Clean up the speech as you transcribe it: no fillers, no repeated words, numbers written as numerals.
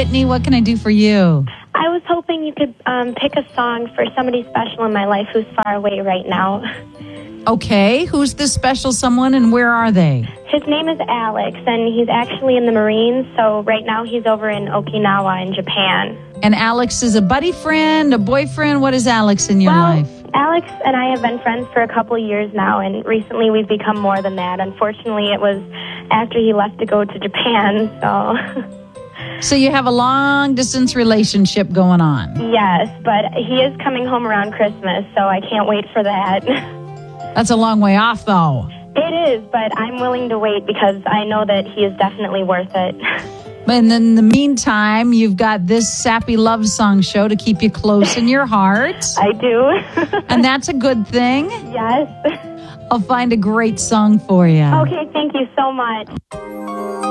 Whitney. What can I do for you? I was hoping you could pick a song for somebody special in my life who's far away right now. Okay. Who's this special someone and where are they? His name is Alex, and he's actually in the Marines, so right now he's over in Okinawa in Japan. And Alex is a buddy friend, a boyfriend? What is Alex in your life? Alex and I have been friends for a couple of years now, and recently we've become more than that. Unfortunately, it was after he left to go to Japan, so... So you have a long-distance relationship going on? Yes, but he is coming home around Christmas, so I can't wait for that. That's a long way off, though. It is, but I'm willing to wait because I know that he is definitely worth it. And in the meantime, you've got this sappy love song show to keep you close in your heart. I do. And that's a good thing. Yes. I'll find a great song for you. Okay, thank you so much.